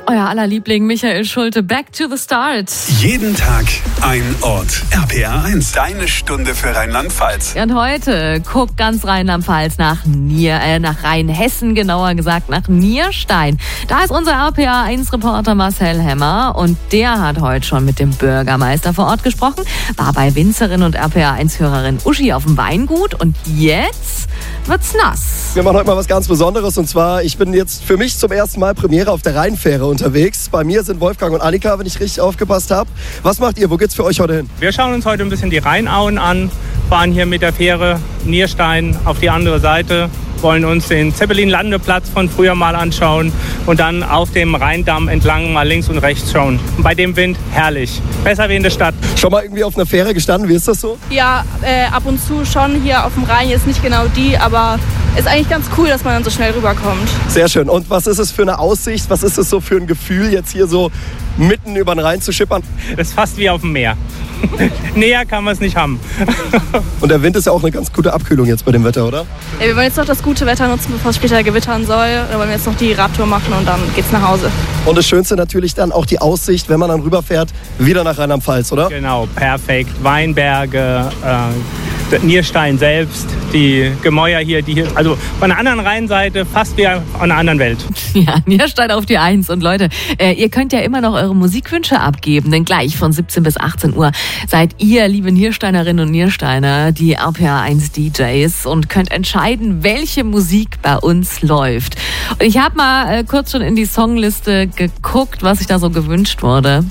Euer aller Liebling Michael Schulte, back to the start. Jeden Tag ein Ort. RPR1, deine Stunde für Rheinland-Pfalz. Und heute guckt ganz Rheinland-Pfalz nach Rheinhessen, genauer gesagt nach Nierstein. Da ist unser RPR1-Reporter Marcel Hemmer und der hat heute schon mit dem Bürgermeister vor Ort gesprochen, war bei Winzerin und RPR1-Hörerin Uschi auf dem Weingut und jetzt wird's nass. Wir machen heute mal was ganz Besonderes und zwar, ich bin jetzt für mich zum ersten Mal Premiere auf der Rheinfähre unterwegs. Bei mir sind Wolfgang und Annika, wenn ich richtig aufgepasst habe. Was macht ihr? Wo geht's für euch heute hin? Wir schauen uns heute ein bisschen die Rheinauen an, fahren hier mit der Fähre Nierstein auf die andere Seite, wollen uns den Zeppelin-Landeplatz von früher mal anschauen und dann auf dem Rheindamm entlang mal links und rechts schauen. Und bei dem Wind herrlich. Besser wie in der Stadt. Schon mal irgendwie auf einer Fähre gestanden? Wie ist das so? Ja, ab und zu schon hier auf dem Rhein. Jetzt nicht genau die, aber ist eigentlich ganz cool, dass man dann so schnell rüberkommt. Sehr schön. Und was ist es für eine Aussicht? Was ist es so für ein Gefühl, jetzt hier so mitten über den Rhein zu schippern? Das ist fast wie auf dem Meer. Näher kann man es nicht haben. Und der Wind ist ja auch eine ganz gute Abkühlung jetzt bei dem Wetter, oder? Ja, wir wollen jetzt noch das gute Wetter nutzen, bevor es später gewittern soll. Da wollen wir jetzt noch die Radtour machen und dann geht's nach Hause. Und das Schönste natürlich dann auch die Aussicht, wenn man dann rüberfährt, wieder nach Rheinland-Pfalz, oder? Genau, perfekt. Weinberge, Nierstein selbst, die Gemäuer hier, also von der anderen Rheinseite fast wie an einer anderen Welt. Ja, Nierstein auf die 1. Und Leute, ihr könnt ja immer noch eure Musikwünsche abgeben, denn gleich von 17 bis 18 Uhr seid ihr, liebe Niersteinerinnen und Niersteiner, die RPR1 DJs und könnt entscheiden, welche Musik bei uns läuft. Und ich habe mal kurz schon in die Songliste geguckt, was sich da so gewünscht wurde.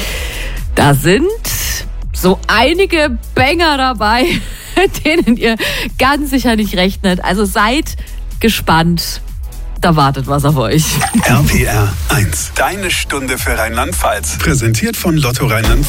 Da sind so einige Banger dabei, mit denen ihr ganz sicher nicht rechnet. Also seid gespannt. Da wartet was auf euch. RPR1, deine Stunde für Rheinland-Pfalz. Präsentiert von Lotto Rheinland-Pfalz.